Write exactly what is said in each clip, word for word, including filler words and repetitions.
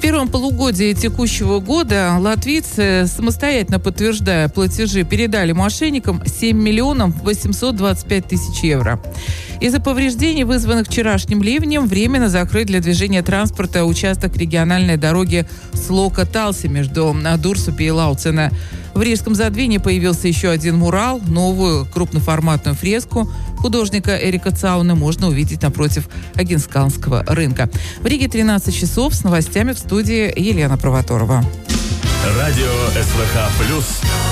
В первом полугодии текущего года латвийцы, самостоятельно подтверждая платежи, передали мошенникам семь миллионов восемьсот двадцать пять тысяч евро. Из-за повреждений, вызванных вчерашним ливнем, временно закрыт для движения транспорта участок региональной дороги Слока-Талси между Дурсупи и Лауцена. В Рижском Задвине появился еще один мурал. Новую крупноформатную фреску художника Эрика Цауны можно увидеть напротив Агенскалнского рынка. В Риге тринадцать часов. С новостями в студии Елена Провоторова. Радио СВХ плюс.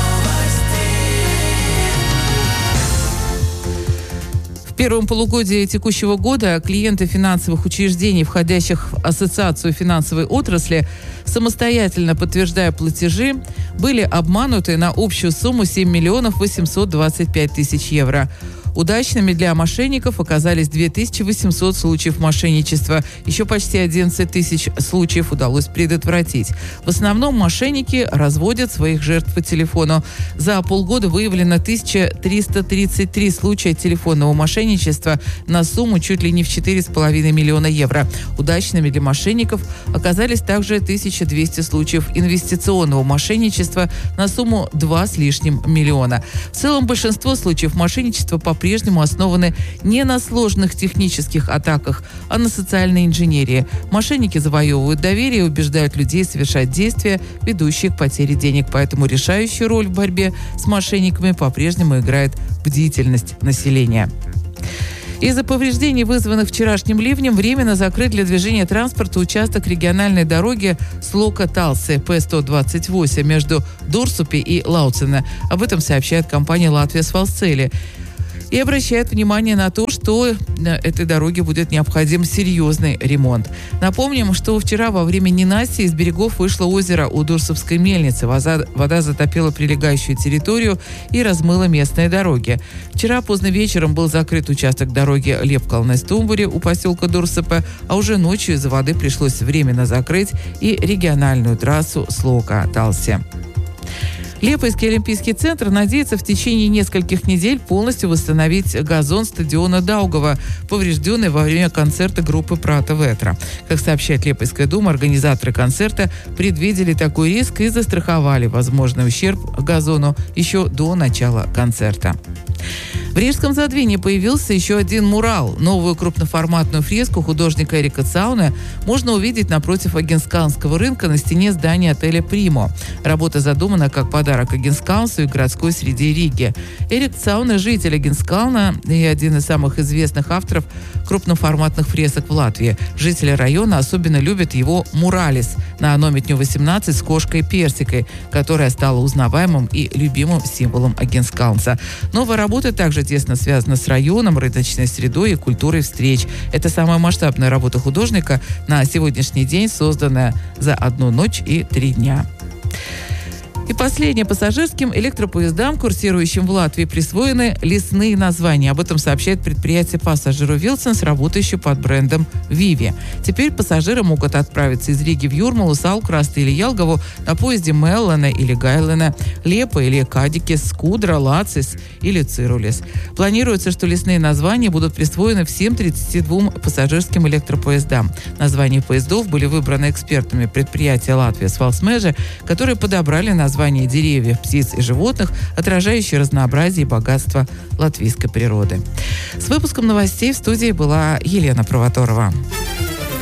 В первом полугодии текущего года клиенты финансовых учреждений, входящих в Ассоциацию финансовой отрасли, самостоятельно подтверждая платежи, были обмануты на общую сумму семь миллионов восемьсот двадцать пять тысяч евро. Удачными для мошенников оказались две тысячи восемьсот случаев мошенничества. Еще почти одиннадцать тысяч случаев удалось предотвратить. В основном мошенники разводят своих жертв по телефону. За полгода выявлено тысяча триста тридцать три случая телефонного мошенничества на сумму чуть ли не в четыре с половиной миллиона евро. Удачными для мошенников оказались также тысяча двести случаев инвестиционного мошенничества на сумму два с лишним миллиона. В целом большинство случаев мошенничества по по-прежнему основаны не на сложных технических атаках, а на социальной инженерии. Мошенники завоевывают доверие и убеждают людей совершать действия, ведущие к потере денег. Поэтому решающую роль в борьбе с мошенниками по-прежнему играет бдительность населения. Из-за повреждений, вызванных вчерашним ливнем, временно закрыт для движения транспорта участок региональной дороги Слока-Талси П сто двадцать восемь между Дурсупи и Лауцена. Об этом сообщает компания «Латвия Свалцели». И обращает внимание на то, что этой дороге будет необходим серьезный ремонт. Напомним, что вчера во время ненастья из берегов вышло озеро у Дурсупской мельницы. Вода, вода затопила прилегающую территорию и размыла местные дороги. Вчера поздно вечером был закрыт участок дороги Лепкалнес-Тумбури у поселка Дурсупе, а уже ночью из-за воды пришлось временно закрыть и региональную трассу Слока-Талси. Лепойский олимпийский центр надеется в течение нескольких недель полностью восстановить газон стадиона Даугава, поврежденный во время концерта группы Прата Ветра. Как сообщает Лепойская дума, организаторы концерта предвидели такой риск и застраховали возможный ущерб газону еще до начала концерта. В Рижском Задвине появился еще один мурал. Новую крупноформатную фреску художника Эрика Цауны можно увидеть напротив Агенскалнского рынка на стене здания отеля «Примо». Работа задумана как подарок Агенскалнсу и городской среде Риги. Эрик Цауны – житель Агенскална и один из самых известных авторов крупноформатных фресок в Латвии. Жители района особенно любят его «Муралис» на Нометню восемнадцать с кошкой-персикой, которая стала узнаваемым и любимым символом Агенскалнса. Новая работа также тесно связана с районом, рыночной средой и культурой встреч. Это самая масштабная работа художника на сегодняшний день, созданная за одну ночь и три дня. И последнее. Пассажирским электропоездам, курсирующим в Латвии, присвоены лесные названия. Об этом сообщает предприятие «Пассажиру Вилсенс», работающее под брендом «Виви». Теперь пассажиры могут отправиться из Риги в Юрмалу, Саукрасты или Ялгову на поезде Меллана или Гайлена, Лепа или Кадикес, Скудра, Лацис или Цирулис. Планируется, что лесные названия будут присвоены всем тридцати двум пассажирским электропоездам. Названия поездов были выбраны экспертами предприятия «Латвия Свалсмежа», которые подобрали названия названия деревьев, птиц и животных, отражающие разнообразие и богатство латвийской природы. С выпуском новостей в студии была Елена Провоторова.